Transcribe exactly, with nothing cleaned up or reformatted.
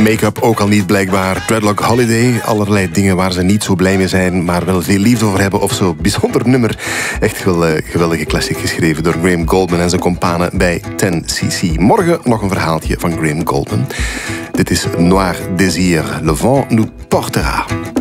Make-up ook al niet blijkbaar. Dreadlock Holiday, allerlei dingen waar ze niet zo blij mee zijn, maar wel veel liefde over hebben. Of zo, bijzonder nummer. Echt wel uh, geweldige klassiek geschreven door Graham Gouldman en zijn companen bij ten C C. Morgen nog een verhaaltje van Graham Gouldman. Dit is Noir Désir, Le Vent nous portera.